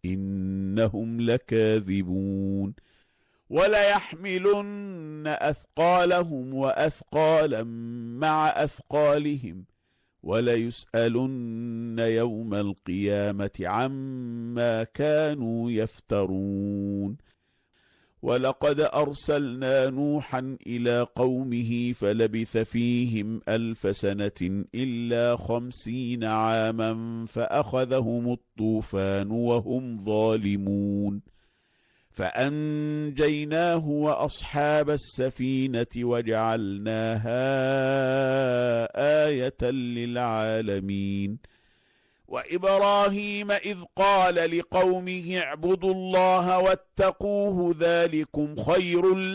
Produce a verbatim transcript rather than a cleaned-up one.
إنهم لكاذبون وليحملن أثقالهم وأثقالا مع أثقالهم وليسألن يوم القيامة عما كانوا يفترون ولقد أرسلنا نوحا إلى قومه فلبث فيهم ألف سنة إلا خمسين عاما فأخذهم الطوفان وهم ظالمون فأنجيناه وأصحاب السفينة وجعلناها آية للعالمين وإبراهيم إذ قال لقومه اعبدوا الله واتقوه ذلكم خير